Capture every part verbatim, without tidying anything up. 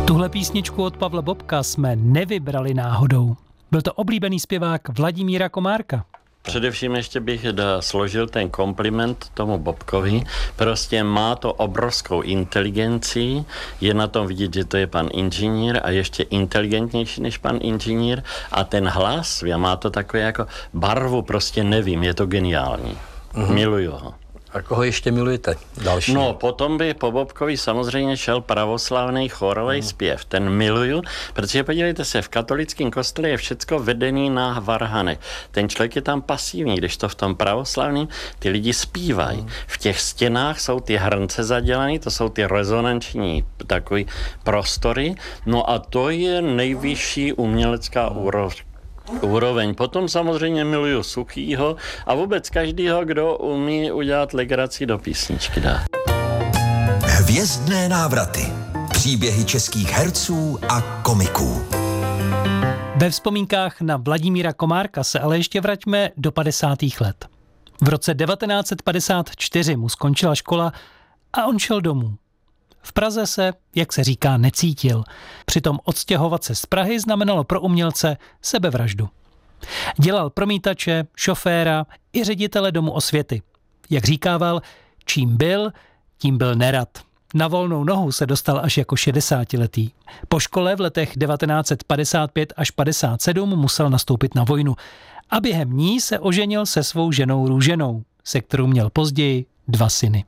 Tuhle písničku od Pavla Bobka jsme nevybrali náhodou. Byl to oblíbený zpěvák Vladimíra Komárka. Především ještě bych da složil ten kompliment tomu Bobkovi. Prostě má to obrovskou inteligenci, je na tom vidět, že to je pan inženýr a ještě inteligentnější než pan inženýr a ten hlas, má to takové jako barvu, prostě nevím, je to geniální. Mm-hmm. Miluju ho. A koho ještě milujete? Další. No, potom by po Bobkovi samozřejmě šel pravoslavný chorový hmm. zpěv. Ten miluju, protože podívejte se, v katolickém kostele je všecko vedený na varhanech. Ten člověk je tam pasivní, když to v tom pravoslavném ty lidi zpívají. Hmm. V těch stěnách jsou ty hrnce zadělané, to jsou ty rezonanční takový prostory. No a to je nejvyšší umělecká hmm. úroveň. úroveň. Potom samozřejmě miluju Suchýho a vůbec každýho, kdo umí udělat legraci do písničky dá. Hvězdné návraty. Příběhy českých herců a komiků. Ve vzpomínkách na Vladimíra Komárka se ale ještě vraťme do padesátých let. V roce devatenáct set padesát čtyři mu skončila škola a on šel domů. V Praze se, jak se říká, necítil. Přitom odstěhovat se z Prahy znamenalo pro umělce sebevraždu. Dělal promítače, šoféra i ředitele Domu osvěty. Jak říkával, čím byl, tím byl nerad. Na volnou nohu se dostal až jako šedesátiletý. Po škole v letech devatenáct set padesát pět až padesát sedm musel nastoupit na vojnu a během ní se oženil se svou ženou Růženou, se kterou měl později dva syny.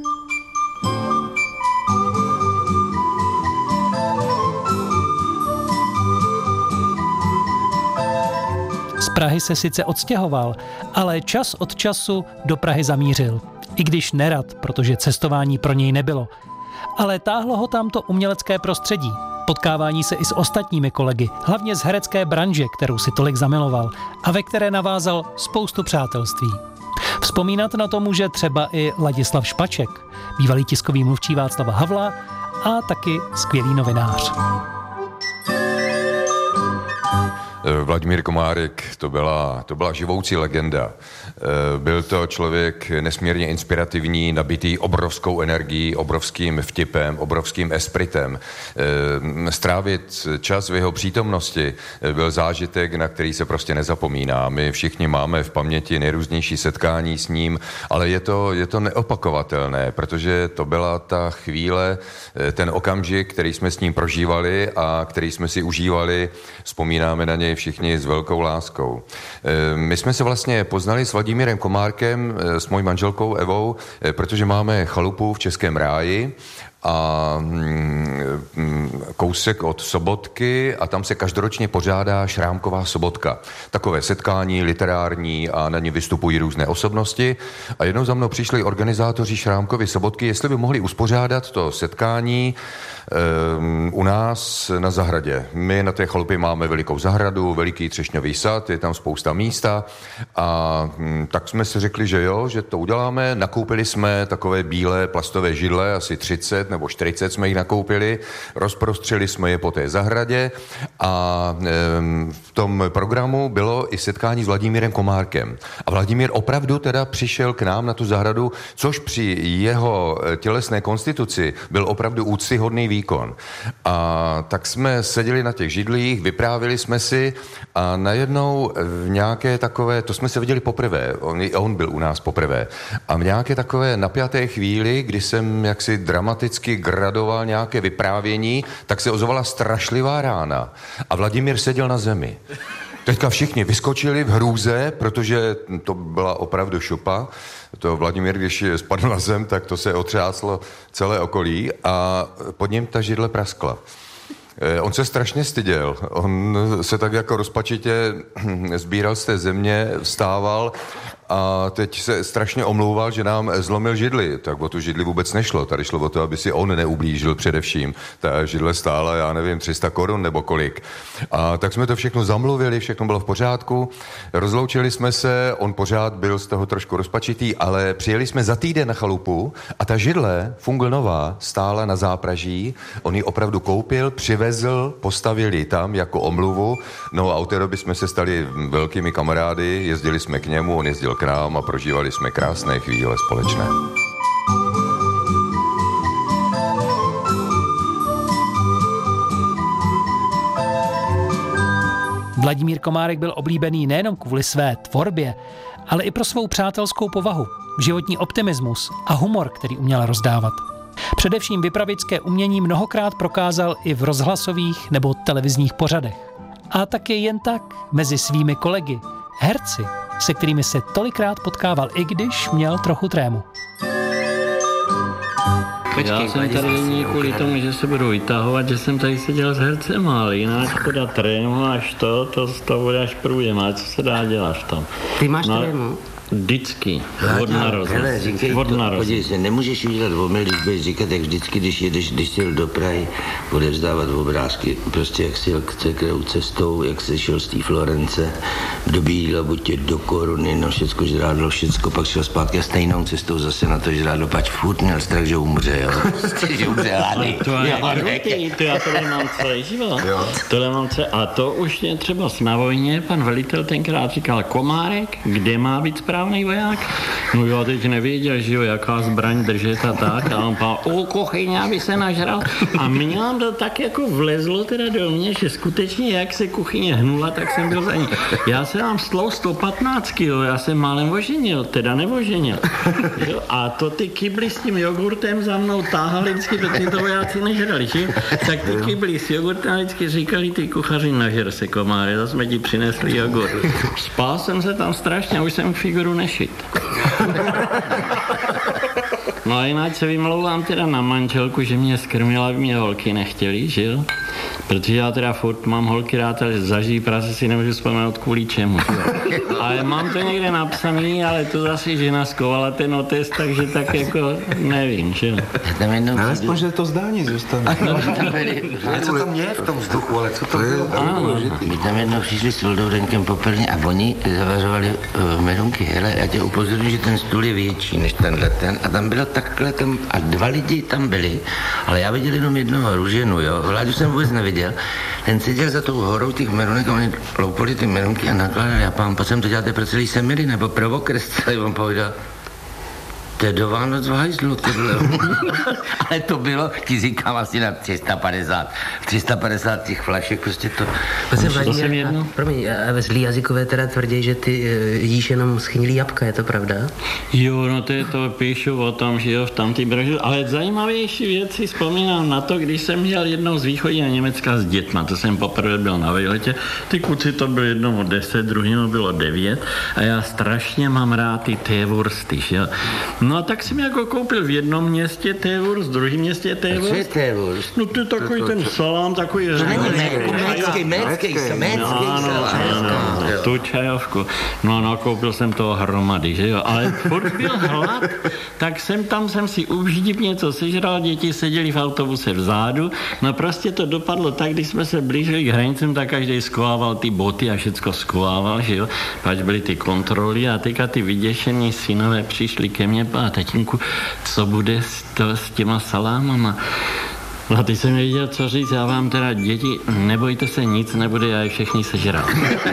Z Prahy se sice odstěhoval, ale čas od času do Prahy zamířil. I když nerad, protože cestování pro něj nebylo. Ale táhlo ho tam to umělecké prostředí. Potkávání se i s ostatními kolegy, hlavně z herecké branže, kterou si tolik zamiloval a ve které navázal spoustu přátelství. Vzpomínat na to může třeba i Ladislav Špaček, bývalý tiskový mluvčí Václava Havla a taky skvělý novinář. Vladimír Komárek, to byla, to byla živoucí legenda. Byl to člověk nesmírně inspirativní, nabitý obrovskou energií, obrovským vtipem, obrovským espritem. Strávit čas v jeho přítomnosti byl zážitek, na který se prostě nezapomíná. My všichni máme v paměti nejrůznější setkání s ním, ale je to, je to neopakovatelné, protože to byla ta chvíle, ten okamžik, který jsme s ním prožívali a který jsme si užívali. Vzpomínáme na něj všichni s velkou láskou. My jsme se vlastně poznali s Vladimírem Komárkem, s mojí manželkou Evou, protože máme chalupu v Českém Ráji a kousek od Sobotky a tam se každoročně pořádá Šrámková sobotka. Takové setkání literární a na ní vystupují různé osobnosti a jednou za mnou přišli organizátoři Šrámkovy sobotky, jestli by mohli uspořádat to setkání um, u nás na zahradě. My na té chalupě máme velikou zahradu, veliký třešňový sad, je tam spousta místa a um, tak jsme si řekli, že jo, že to uděláme. Nakoupili jsme takové bílé plastové židle, asi třicet nebo čtyřicet jsme jich nakoupili, rozprostřeli jsme je po té zahradě a um, v tom programu bylo i setkání s Vladimírem Komárkem. A Vladimír opravdu teda přišel k nám na tu zahradu, což při jeho tělesné konstituci byl opravdu úctyhodný výkon. A tak jsme seděli na těch židlích, vyprávěli jsme si a najednou v nějaké takové, to jsme se viděli poprvé, on, on byl u nás poprvé, a v nějaké takové napjaté chvíli, kdy jsem jaksi dramaticky gradoval nějaké vyprávění, tak se ozvala strašlivá rána a Vladimír seděl na zemi. Teďka všichni vyskočili v hrůze, protože to byla opravdu šupa. To Vladimír, když spadl na zem, tak to se otřáslo celé okolí a pod něm ta židle praskla. On se strašně styděl. On se tak jako rozpačitě sbíral z té země, vstával a teď se strašně omlouval, že nám zlomil židli. Tak o tu židli vůbec nešlo. Tady šlo o to, aby si on neublížil především. Ta židle stála, já nevím, tři sta korun nebo kolik. A tak jsme to všechno zamluvili, všechno bylo v pořádku. Rozloučili jsme se, on pořád byl z toho trošku rozpačitý, ale přijeli jsme za týden na chalupu a ta židle, Funglnová, stála na zápraží. On ji opravdu koupil, přivezl, postavili tam jako omluvu. No a od té doby jsme se stali velkými kamarády, jezdili jsme k němu, on jezdil k nám a prožívali jsme krásné chvíle společné. Vladimír Komárek byl oblíbený nejenom kvůli své tvorbě, ale i pro svou přátelskou povahu, životní optimismus a humor, který uměl rozdávat. Především vypravěčské umění mnohokrát prokázal i v rozhlasových nebo televizních pořadech. A také jen tak mezi svými kolegy, herci, se kterými se tolikrát potkával, i když měl trochu trému. Já jsem tady není kvůli tomu, že se budu vytahovat, že jsem tady seděl s hercem, ale jinak teda trému až to, to, to bude až průjem, ale co se dá dělat v tom. Ty máš no, trému? Vždycky, od narození. Od narození. Podívej se, nemůžeš udělat omyl, když budeš říkat, jak vždycky, když jedeš, když jsi jel do Prahy, odevzdávat obrázky, prostě jak jsi jel k cestou, jak jsi šel z té Florence, do Bíla, buď tě do Koruny, no všecko žrádlo, všecko, pak šel zpátky a stejnou cestou zase na to žrádlo, pač furt měl strach, že umře, jo. že umře hlady. To, to já tohle mám celý život. Tohle mám celý, a to už je třeba na vojně, pan velitel tenkrát říkal, Komárek, kde má být správný voják? No já teď nevěděl, že jo, jaká zbraň držet a tak. A on pál, o kuchyně, aby se nažral. A mě nám to tak jako vlezlo teda do mě, že skutečně jak se kuchyně hnula, tak jsem byl za ní. Já jsem mám slou sto patnáct kilo, já jsem málem oženil, teda neoženil. A to ty kybly s tím jogurtem za mnou táhali vždycky, protože to vojáci nežrali, že? Tak ty kybly s jogurtem vždycky říkali ty kuchaři, nažer se, Komáre, zase jsme ti přinesli jogurt. Spál jsem se tam strašně a už jsem figuru nešit. No a jinak se vymlouvám teda na manželku, že mě skrmila, aby mě holky nechtěli, že jo? Protože já teda furt mám holky rád, ale zažijí práce si nemůžu vzpomenout kvůli čemu. Ale mám to někde napsaný, ale to zase žena skovala ten otest, takže tak jako nevím, že jo? Ale aspoň, že to zdání zůstane. Ale co tam je v tom vzduchu, ale co to bylo? My tam jednou přišli s Vildourenkem popelně a oni zavařovali uh, medunky. Hele, já tě upozorňuji, že ten stůl je větší než tenhle ten a tam bylo takhle tam, a dva lidi tam byli, ale já viděl jenom jednoho Růženu, jo. Vládu jsem vůbec neviděl. Ten seděl za tou horou těch merunek a oni loupali ty merunky a nakládali. Já pán, po čem to děláte pro celý semily nebo pro okres celý? On povídal, to je do Vánoc v hajzlu, tohle. Ale to bylo, ti říkám, asi na tři sta padesát. tři sta padesát těch flašek, prostě to... To jsem jedno. Promiň, a ve zlý jazykové teda tvrdí, že ty uh, jíš jenom schnilý jabka, je to pravda? Jo, no to je to, píšu o tom, že jo, v tamtý brožu. Ale zajímavější věci vzpomínám na to, když jsem jel jednou z východní Německa s dětma, to jsem poprvé byl na výletě, ty kluci to bylo jednomu deset, druhému bylo devět a já strašně mám rád ty tévursty, že jo. No a tak jsem jako koupil v jednom městě tévurst, v druhém městě tévurst. Co je tévurst? No to je takový ten salám, takový... To není mécký, mécký, mécký salám. Tu čajovku. No a nakoupil jsem toho hromady, že jo. Ale furt byl hlad, tak jsem tam jsem si uždip něco sežral, děti seděli v autobuse vzadu. No prostě to dopadlo tak, když jsme se blížili k hranicím, tak každý skovával ty boty a všecko skovával, že jo. Pač byly ty kontroly a teďka ty vyděšení synové přišli ke mně a tatínku, co bude s, to, s těma salámama. No a teď jsem nevěděl, co říct, já vám teda, děti, nebojte se, nic nebude, já je všechny sežral.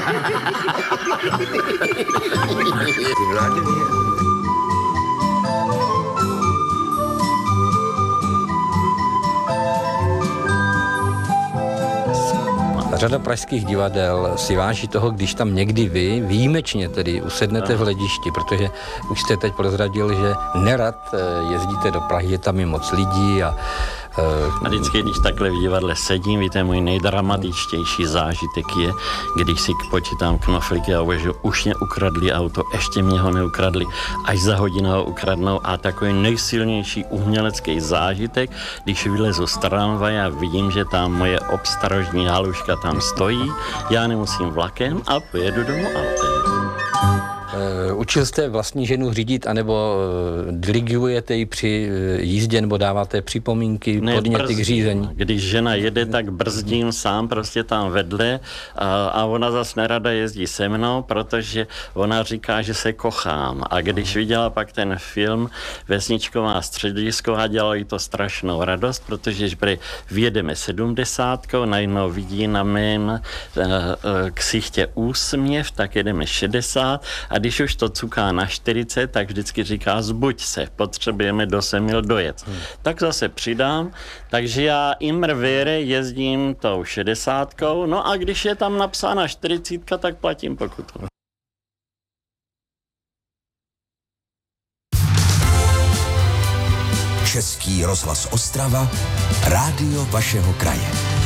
Řada pražských divadel si váží toho, když tam někdy vy výjimečně tedy usednete v hledišti, protože už jste teď prozradil, že nerad jezdíte do Prahy, je tam i moc lidí a A vždycky, když takhle v divadle sedím, víte, můj nejdramatičtější zážitek je, když si počítám knoflíky a uvěřu, už mě ukradli auto, ještě mě ho neukradli, až za hodinu ho ukradnou a takový nejsilnější umělecký zážitek, když vylezu z tramvaje a vidím, že tam moje obstarožní haluška tam stojí, já nemusím vlakem a pojedu domů autem. Uh, učil jste vlastní ženu řídit, anebo uh, dirigujete ji při uh, jízdě, nebo dáváte připomínky, ne, podněty k řízení? Když žena jede, tak brzdím sám prostě tam vedle a, a ona zase nerada jezdí se mnou, protože ona říká, že se kochám. A když viděla pak ten film Vesničková středisko a dělalo jí to strašnou radost, protože když vyjedeme sedmdesátkou, najednou vidí na mém uh, uh, ksichtě úsměv, tak jedeme šedesát a když když už to cuká na čtyřicet, tak vždycky říká zbuď se, potřebujeme do Semil dojet. Hmm. Tak zase přidám, takže já immer vire jezdím tou šedesátkou, no a když je tam napsána čtyřicítka, tak platím pokutu. Český rozhlas Ostrava, rádio vašeho kraje.